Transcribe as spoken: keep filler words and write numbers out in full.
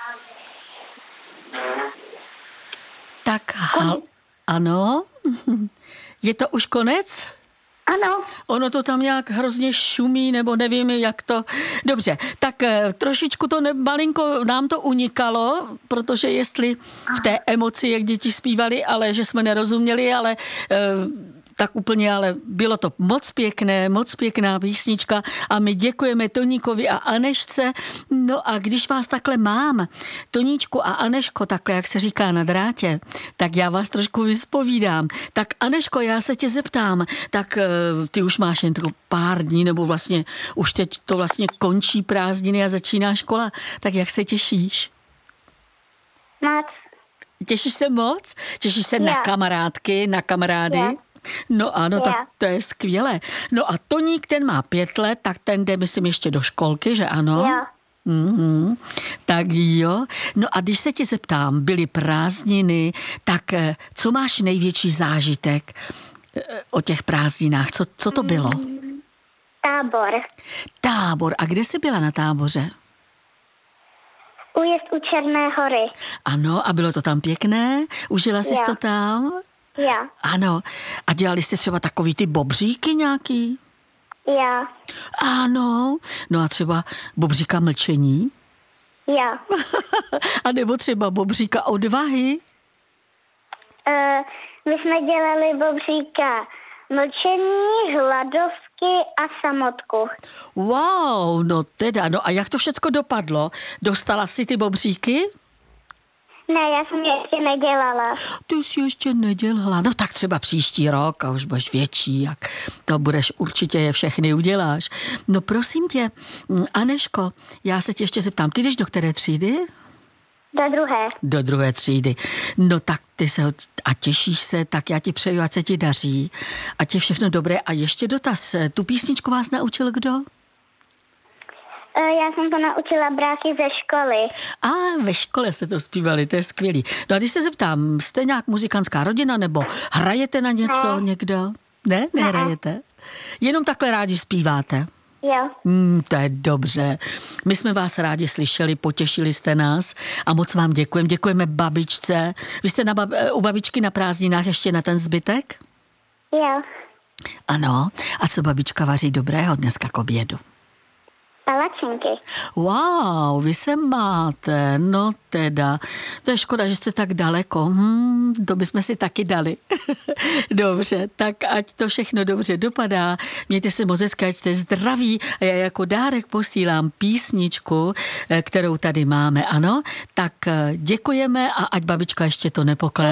Tak, hal, ano. Je to už konec? Ano. Ono to tam nějak hrozně šumí, nebo nevím, jak to... Dobře, tak trošičku to ne, malinko nám to unikalo, protože jestli v té emoci, jak děti zpívali, ale že jsme nerozuměli, ale... tak úplně, ale bylo to moc pěkné, moc pěkná písnička a my děkujeme Toníkovi a Anešce. No a když vás takhle mám, Toníčku a Aneško, takhle, jak se říká na drátě, tak já vás trošku vyspovídám. Tak Aneško, já se tě zeptám, tak ty už máš jen to pár dní, nebo vlastně už teď to vlastně končí prázdniny a začíná škola, tak jak se těšíš? Moc. Těšíš se moc? Těšíš se Já. na kamarádky, na kamarády? Já. No ano, Já. tak to je skvělé. No a Toník, ten má pět let, tak ten jde, myslím, ještě do školky, že ano? Já. Mm-hmm. Tak jo. No a když se tě zeptám, byly prázdniny, tak eh, co máš největší zážitek eh, o těch prázdninách? Co, co to bylo? Mm, tábor. Tábor. A kde jsi byla na táboře? Újezd u Černé hory. Ano, a bylo to tam pěkné? Užila jsi Jo. to tam? Já. Ano. A dělali jste třeba takový ty bobříky nějaký? Já. Ano. No a třeba bobříka mlčení? Já. A nebo třeba bobříka odvahy? Uh, my jsme dělali bobříka mlčení, hladovky a samotku. Wow, no teda, no a jak to všecko dopadlo? Dostala si ty bobříky? Ne, já jsem je ještě nedělala. Ty jsi ještě nedělala. No tak třeba příští rok a už budeš větší, jak to budeš, určitě je všechny uděláš. No prosím tě, Aneško, já se tě ještě zeptám, ty jdeš do které třídy? Do druhé. Do druhé třídy. No tak ty se, a těšíš se, tak já ti přeju, ať se ti daří, ať je všechno dobré. A ještě dotaz, tu písničku vás naučil kdo? Uh, já jsem to naučila bráchy ze školy. A ve škole se to zpívali, to je skvělý. No a když se zeptám, jste nějak muzikantská rodina, nebo hrajete na něco Ne. někdo? Ne, nehrajete? Jenom takhle rádi zpíváte? Jo. Hmm, to je dobře. My jsme vás rádi slyšeli, potěšili jste nás a moc vám děkujeme. Děkujeme babičce. Vy jste na bab- u babičky na prázdninách ještě na ten zbytek? Jo. Ano. A co babička vaří dobrého dneska k obědu? Palačinky. Wow, vy se máte, no teda. To je škoda, že jste tak daleko. Hmm, to bychom si taky dali. Dobře, tak ať to všechno dobře dopadá. Mějte se moc hezky, ať jste zdraví. A já jako dárek posílám písničku, kterou tady máme, ano. Tak děkujeme a ať babička ještě to nepokládá.